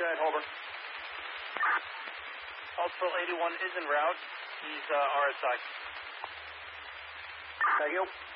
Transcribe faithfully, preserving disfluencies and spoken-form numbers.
ahead, Holber. Altifill eighty-one is en route. He's uh, R S I. Thank you.